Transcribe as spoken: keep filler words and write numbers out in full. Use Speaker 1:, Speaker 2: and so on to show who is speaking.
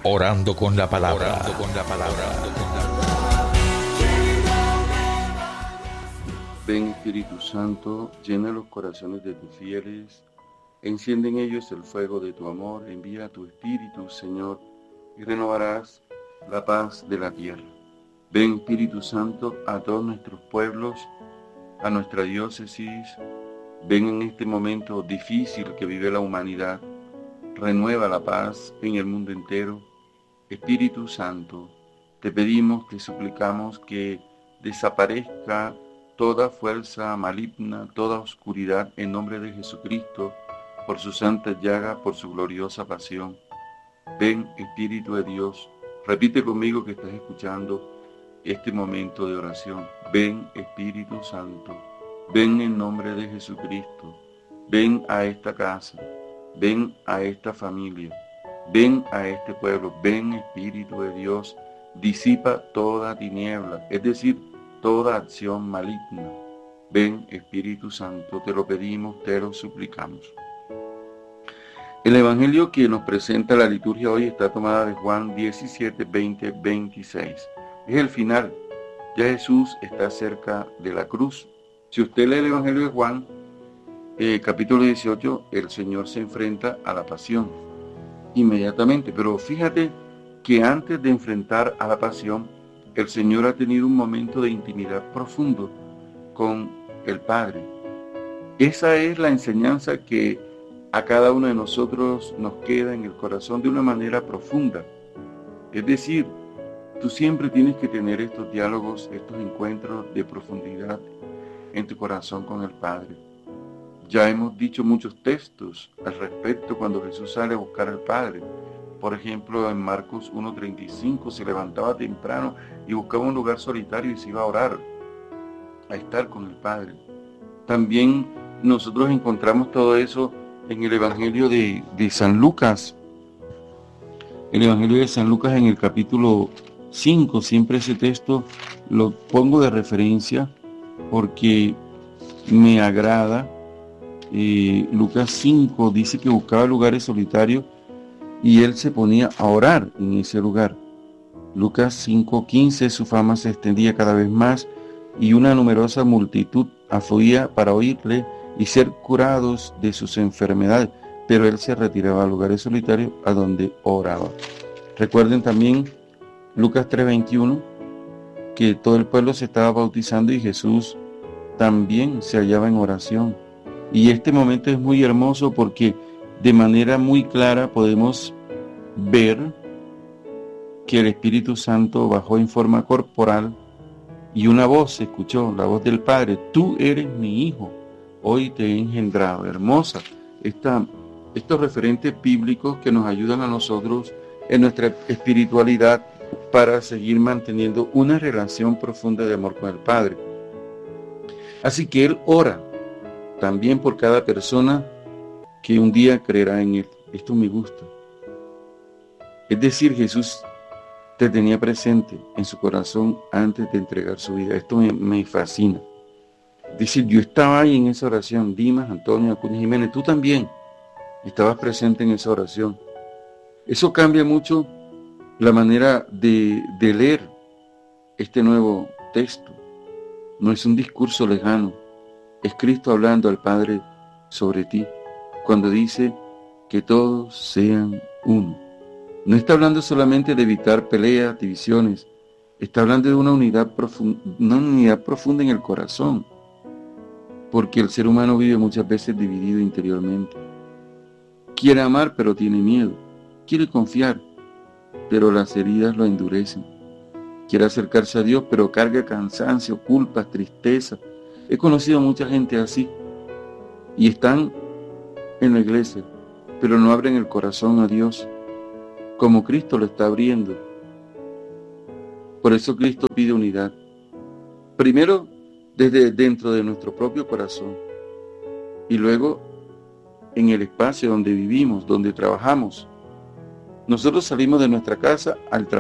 Speaker 1: Orando con la palabra. Orando con la palabra.
Speaker 2: Ven Espíritu Santo, llena los corazones de tus fieles, enciende en ellos el fuego de tu amor, envía tu Espíritu, Señor, y renovarás la paz de la tierra. Ven Espíritu Santo a todos nuestros pueblos, a nuestra diócesis, ven en este momento difícil que vive la humanidad, renueva la paz en el mundo entero. Espíritu Santo, te pedimos, te suplicamos que desaparezca toda fuerza maligna, toda oscuridad en nombre de Jesucristo, por su santa llaga, por su gloriosa pasión. Ven, Espíritu de Dios, repite conmigo que estás escuchando este momento de oración. Ven, Espíritu Santo, ven en nombre de Jesucristo, ven a esta casa, ven a esta familia, ven a este pueblo, ven, Espíritu de Dios, disipa toda tiniebla, es decir, toda acción maligna. Ven, Espíritu Santo, te lo pedimos, te lo suplicamos. El evangelio que nos presenta la liturgia hoy está tomada de Juan diecisiete, veinte, veintiséis. Es el final. Ya Jesús está cerca de la cruz. Si usted lee el evangelio de Juan, eh, capítulo dieciocho, el Señor se enfrenta a la pasión inmediatamente. Pero fíjate que antes de enfrentar a la pasión, el Señor ha tenido un momento de intimidad profundo con el Padre. Esa es la enseñanza que a cada uno de nosotros nos queda en el corazón de una manera profunda. Es decir, tú siempre tienes que tener estos diálogos, estos encuentros de profundidad en tu corazón con el Padre. Ya hemos dicho muchos textos al respecto cuando Jesús sale a buscar al Padre. Por ejemplo, en Marcos uno treinta y cinco se levantaba temprano y buscaba un lugar solitario y se iba a orar, a estar con el Padre. También nosotros encontramos todo eso en el Evangelio de, de San Lucas. El Evangelio de San Lucas en el capítulo cinco, siempre ese texto lo pongo de referencia porque me agrada. Eh, Lucas cinco dice que buscaba lugares solitarios y él se ponía a orar en ese lugar. Lucas cinco quince, su fama se extendía cada vez más y una numerosa multitud afluía para oírle y ser curados de sus enfermedades, pero él se retiraba a lugares solitarios a donde oraba. Recuerden también Lucas tres veintiuno, que todo el pueblo se estaba bautizando y Jesús también se hallaba en oración. Y este momento es muy hermoso porque de manera muy clara podemos ver que el Espíritu Santo bajó en forma corporal y una voz se escuchó, la voz del Padre: tú eres mi Hijo, hoy te he engendrado. Hermosa esta, estos referentes bíblicos que nos ayudan a nosotros en nuestra espiritualidad para seguir manteniendo una relación profunda de amor con el Padre. Así que Él ora también por cada persona que un día creerá en Él. Esto me gusta. Es decir, Jesús te tenía presente en su corazón antes de entregar su vida. Esto me, me fascina. Es decir, yo estaba ahí en esa oración. Dimas, Antonio, Acuña, Jiménez, tú también estabas presente en esa oración. Eso cambia mucho la manera de, de leer este nuevo texto. No es un discurso lejano, es Cristo hablando al Padre sobre ti, cuando dice que todos sean uno. No está hablando solamente de evitar peleas, divisiones, está hablando de una unidad profunda, una unidad profunda en el corazón, porque el ser humano vive muchas veces dividido interiormente. Quiere amar, pero tiene miedo. Quiere confiar, pero las heridas lo endurecen. Quiere acercarse a Dios, pero carga cansancio, culpas, tristeza. He conocido a mucha gente así y están en la iglesia, pero no abren el corazón a Dios como Cristo lo está abriendo. Por eso Cristo pide unidad. Primero, desde dentro de nuestro propio corazón y luego en el espacio donde vivimos, donde trabajamos. Nosotros salimos de nuestra casa al trabajo.